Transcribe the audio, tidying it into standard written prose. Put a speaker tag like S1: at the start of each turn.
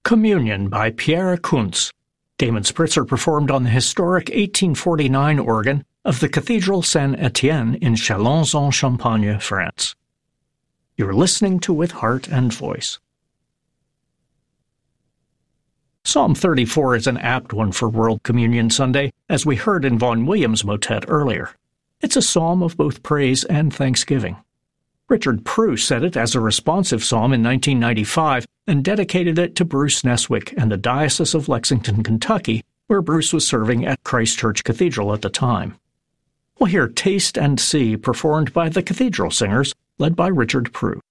S1: Communion by Pierre Kuntz. Damon Spritzer performed on the historic 1849 organ of the Cathedral Saint-Étienne in Châlons-en-Champagne, France. You're listening to With Heart and Voice. Psalm 34 is an apt one for World Communion Sunday, as we heard in Vaughan Williams' motet earlier. It's a psalm of both praise and thanksgiving. Richard Proulx said it as a responsive psalm in 1995 and dedicated it to Bruce Neswick and the Diocese of Lexington, Kentucky, where Bruce was serving at Christ Church Cathedral at the time. We'll hear Taste and See performed by the Cathedral Singers, led by Richard Proulx.